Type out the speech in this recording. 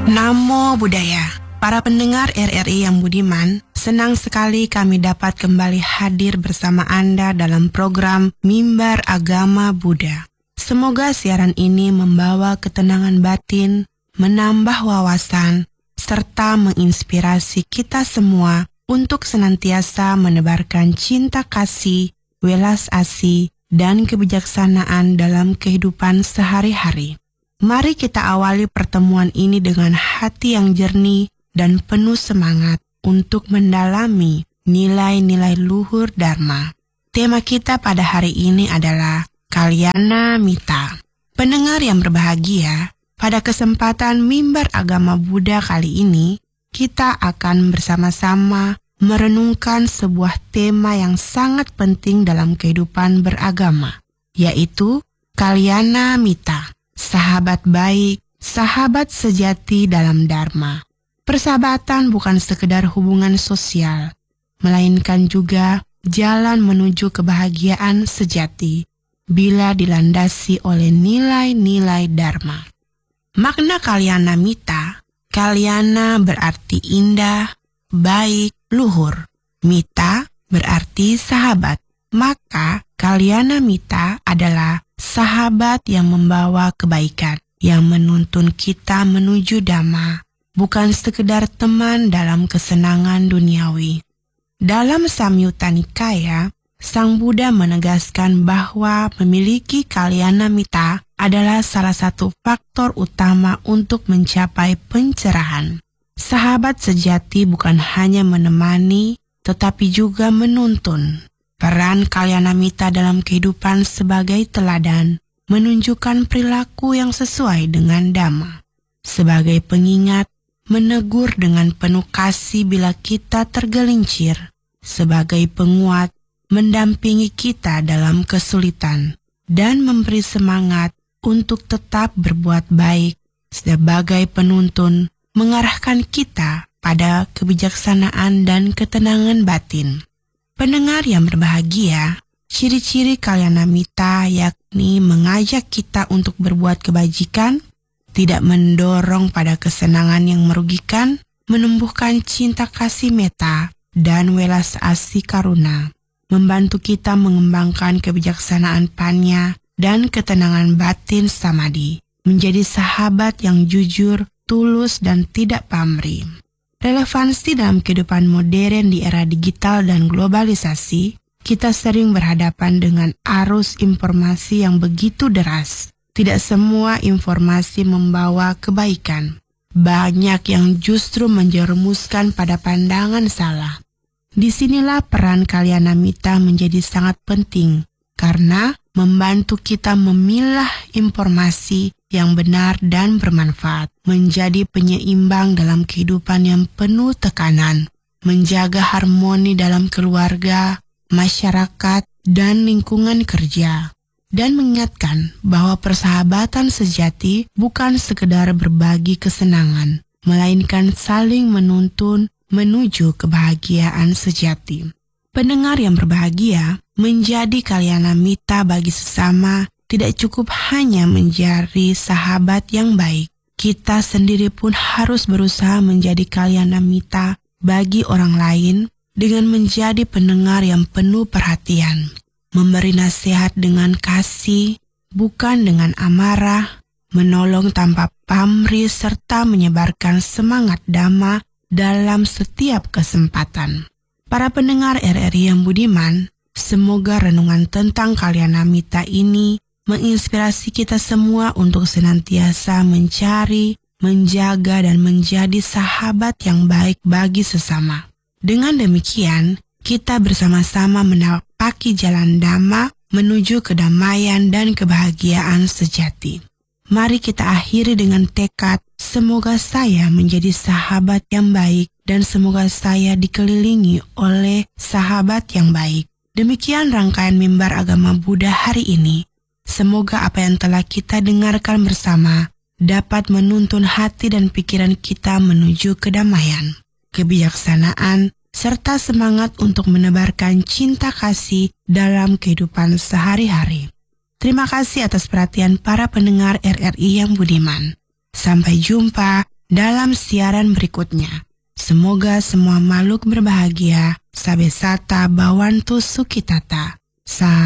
Namo Buddhaya. Para pendengar RRI yang budiman, senang sekali kami dapat kembali hadir bersama Anda dalam program Mimbar Agama Buddha. Semoga siaran ini membawa ketenangan batin, menambah wawasan, serta menginspirasi kita semua untuk senantiasa menebarkan cinta kasih, welas asih, dan kebijaksanaan dalam kehidupan sehari-hari. Mari kita awali pertemuan ini dengan hati yang jernih dan penuh semangat untuk mendalami nilai-nilai luhur Dharma. Tema kita pada hari ini adalah Kalyana Mita. Pendengar yang berbahagia, pada kesempatan Mimbar Agama Buddha kali ini, kita akan bersama-sama merenungkan sebuah tema yang sangat penting dalam kehidupan beragama, yaitu Kalyana Mita. Sahabat baik, sahabat sejati dalam Dharma. Persahabatan bukan sekedar hubungan sosial, melainkan juga jalan menuju kebahagiaan sejati bila dilandasi oleh nilai-nilai Dharma. Makna Kalyana Mita, Kalyana berarti indah, baik, luhur. Mita berarti sahabat. Maka Kalyana Mita adalah sahabat yang membawa kebaikan, yang menuntun kita menuju Dhamma, bukan sekedar teman dalam kesenangan duniawi. Dalam Samyutta Nikaya, Sang Buddha menegaskan bahwa memiliki Kalyana Mita adalah salah satu faktor utama untuk mencapai pencerahan. Sahabat sejati bukan hanya menemani, tetapi juga menuntun. Peran Kalyana Mita dalam kehidupan sebagai teladan menunjukkan perilaku yang sesuai dengan Dhamma. Sebagai pengingat, menegur dengan penuh kasih bila kita tergelincir. Sebagai penguat, mendampingi kita dalam kesulitan dan memberi semangat untuk tetap berbuat baik. Sebagai penuntun, mengarahkan kita pada kebijaksanaan dan ketenangan batin. Pendengar yang berbahagia, ciri-ciri Kalyana Mita yakni mengajak kita untuk berbuat kebajikan, tidak mendorong pada kesenangan yang merugikan, menumbuhkan cinta kasih meta, dan welas asih karuna, membantu kita mengembangkan kebijaksanaan panya dan ketenangan batin samadhi, menjadi sahabat yang jujur, tulus, dan tidak pamrih. Relevansi dalam kehidupan modern di era digital dan globalisasi, kita sering berhadapan dengan arus informasi yang begitu deras. Tidak semua informasi membawa kebaikan. Banyak yang justru menjerumuskan pada pandangan salah. Disinilah peran Kalyana Mita menjadi sangat penting, karena membantu kita memilah informasi yang benar dan bermanfaat, menjadi penyeimbang dalam kehidupan yang penuh tekanan, menjaga harmoni dalam keluarga, masyarakat, dan lingkungan kerja, dan mengingatkan bahwa persahabatan sejati bukan sekedar berbagi kesenangan, melainkan saling menuntun menuju kebahagiaan sejati. Pendengar yang berbahagia, menjadi Kalyana Mita bagi sesama tidak cukup hanya menjadi sahabat yang baik. Kita sendiri pun harus berusaha menjadi Kalyana Mita bagi orang lain dengan menjadi pendengar yang penuh perhatian, memberi nasihat dengan kasih, bukan dengan amarah, menolong tanpa pamrih, serta menyebarkan semangat Dhamma dalam setiap kesempatan. Para pendengar RRI yang budiman, semoga renungan tentang Kalyana Mita ini menginspirasi kita semua untuk senantiasa mencari, menjaga, dan menjadi sahabat yang baik bagi sesama. Dengan demikian, kita bersama-sama menapaki jalan Dhamma menuju kedamaian dan kebahagiaan sejati. Mari kita akhiri dengan tekad, semoga saya menjadi sahabat yang baik dan semoga saya dikelilingi oleh sahabat yang baik. Demikian rangkaian Mimbar Agama Buddha hari ini. Semoga apa yang telah kita dengarkan bersama dapat menuntun hati dan pikiran kita menuju kedamaian, kebijaksanaan, serta semangat untuk menebarkan cinta kasih dalam kehidupan sehari-hari. Terima kasih atas perhatian para pendengar RRI yang budiman. Sampai jumpa dalam siaran berikutnya. Semoga semua makhluk berbahagia. Sabe sata bawantu sukitata.